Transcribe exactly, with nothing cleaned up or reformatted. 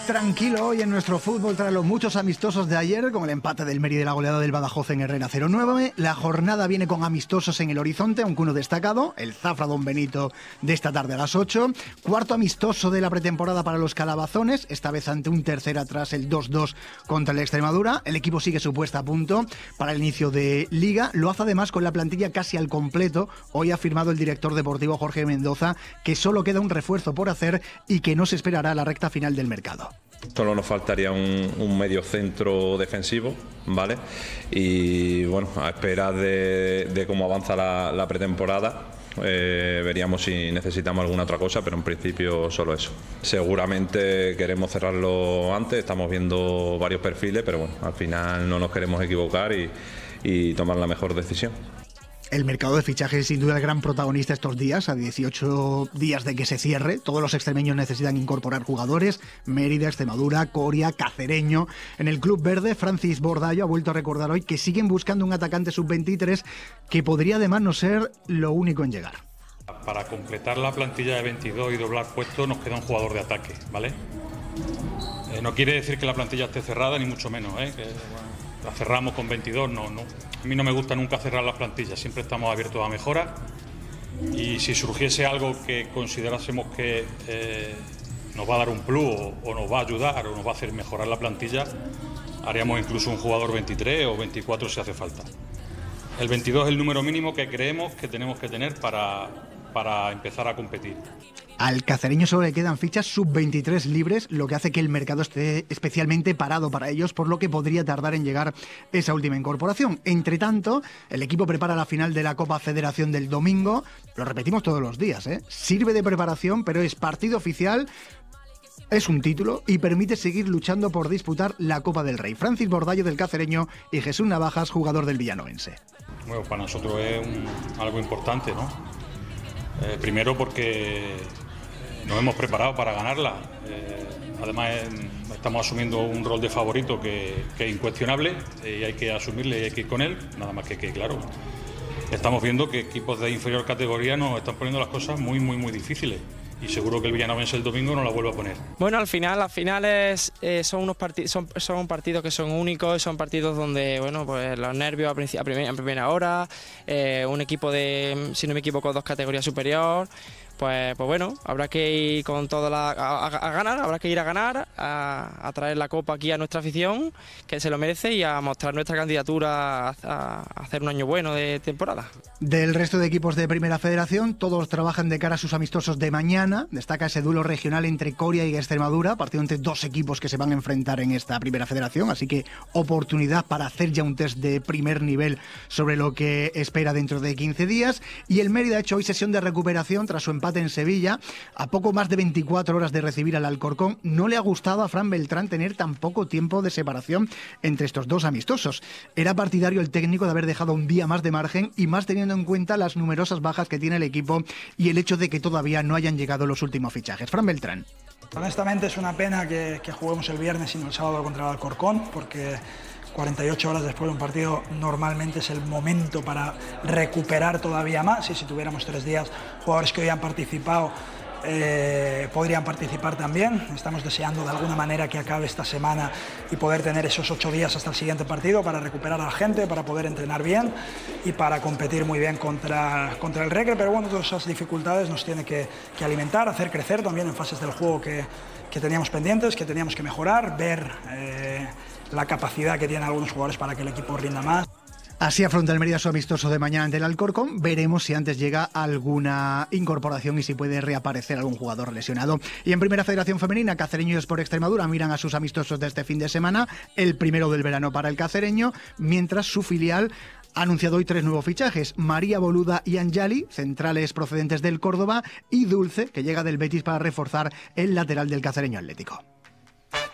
tranquilo hoy en nuestro fútbol tras los muchos amistosos de ayer, con el empate del Mérida y la goleada del Badajoz en Herrera cero nueve. La jornada viene con amistosos en el horizonte, aunque uno destacado, el Zafra Don Benito de esta tarde a las ocho. Cuarto amistoso de la pretemporada para los calabazones, esta vez ante un tercer atrás, el dos dos contra el Extremadura. El equipo sigue su puesta a punto para el inicio de Liga. Lo hace además con la plantilla casi al completo. Hoy ha firmado el director deportivo Jorge Mendoza que solo queda un refuerzo por hacer y que no se esperará a la recta final del mercado. Solo nos faltaría un, un medio centro defensivo, ¿vale? Y bueno, a esperar de, de cómo avanza la, la pretemporada, eh, veríamos si necesitamos alguna otra cosa, pero en principio solo eso. Seguramente queremos cerrarlo antes, estamos viendo varios perfiles, pero bueno, al final no nos queremos equivocar y, y tomar la mejor decisión. El mercado de fichajes es sin duda el gran protagonista estos días, a dieciocho días de que se cierre. Todos los extremeños necesitan incorporar jugadores. Mérida, Extremadura, Coria, Cacereño. En el Club Verde, Francis Bordallo ha vuelto a recordar hoy que siguen buscando un atacante sub veintitrés que podría además no ser lo único en llegar. Para completar la plantilla de veintidós y doblar puestos nos queda un jugador de ataque, ¿vale? Eh, no quiere decir que la plantilla esté cerrada, ni mucho menos, ¿eh? Que, bueno, la cerramos con veintidós, no, no. A mí no me gusta nunca cerrar las plantillas, siempre estamos abiertos a mejoras y si surgiese algo que considerásemos que eh, nos va a dar un plus o, o nos va a ayudar o nos va a hacer mejorar la plantilla, haríamos incluso un jugador veintitrés o veinticuatro si hace falta. El veintidós es el número mínimo que creemos que tenemos que tener para, para empezar a competir. Al Cacereño solo le quedan fichas sub veintitrés libres, lo que hace que el mercado esté especialmente parado para ellos, por lo que podría tardar en llegar esa última incorporación. Entre tanto, el equipo prepara la final de la Copa Federación del domingo. Lo repetimos todos los días, ¿eh? Sirve de preparación, pero es partido oficial. Es un título y permite seguir luchando por disputar la Copa del Rey. Francis Bordallo del Cacereño y Jesús Navajas, jugador del villanovense. Bueno, para nosotros es un, algo importante, ¿no? Eh, primero porque nos hemos preparado para ganarla. Eh, además, eh, estamos asumiendo un rol de favorito que, que es incuestionable y hay que asumirle y hay que ir con él. Nada más que, que, claro, estamos viendo que equipos de inferior categoría nos están poniendo las cosas muy, muy, muy difíciles. Y seguro que el Villanovense el domingo no la vuelve a poner. Bueno, al final, las finales eh, son unos partidos, son, son partidos que son únicos, son partidos donde, bueno, pues los nervios a, a, primera, a primera hora, eh, un equipo de, si no me equivoco, dos categorías superior. Pues, pues bueno, habrá que ir con toda la, a, a ganar, habrá que ir a ganar, a, a traer la copa aquí a nuestra afición, que se lo merece, y a mostrar nuestra candidatura a, a hacer un año bueno de temporada. Del resto de equipos de Primera Federación, todos trabajan de cara a sus amistosos de mañana. Destaca ese duelo regional entre Coria y Extremadura, partido entre dos equipos que se van a enfrentar en esta Primera Federación, así que oportunidad para hacer ya un test de primer nivel sobre lo que espera dentro de quince días. Y el Mérida ha hecho hoy sesión de recuperación tras su empate en Sevilla, a poco más de veinticuatro horas de recibir al Alcorcón. No le ha gustado a Fran Beltrán tener tan poco tiempo de separación entre estos dos amistosos. Era partidario el técnico de haber dejado un día más de margen y más teniendo en cuenta las numerosas bajas que tiene el equipo y el hecho de que todavía no hayan llegado los últimos fichajes. Fran Beltrán. Honestamente es una pena que, que juguemos el viernes y no el sábado contra el Alcorcón, porque cuarenta y ocho horas después de un partido normalmente es el momento para recuperar todavía más, y si tuviéramos tres días, jugadores que hoy han participado eh, podrían participar también. Estamos deseando de alguna manera que acabe esta semana y poder tener esos ocho días hasta el siguiente partido para recuperar a la gente, para poder entrenar bien y para competir muy bien contra, contra el Recre. Pero bueno, todas esas dificultades nos tiene que, que alimentar, hacer crecer también en fases del juego que, que teníamos pendientes, que teníamos que mejorar, ver eh, la capacidad que tienen algunos jugadores para que el equipo rinda más. Así afronta el Mérida su amistoso de mañana ante el Alcorcón. Veremos si antes llega alguna incorporación y si puede reaparecer algún jugador lesionado. Y en Primera Federación Femenina, Cacereño y Sport Extremadura miran a sus amistosos de este fin de semana, el primero del verano para el Cacereño, mientras su filial ha anunciado hoy tres nuevos fichajes: María Boluda y Anjali, centrales procedentes del Córdoba, y Dulce, que llega del Betis para reforzar el lateral del Cacereño Atlético.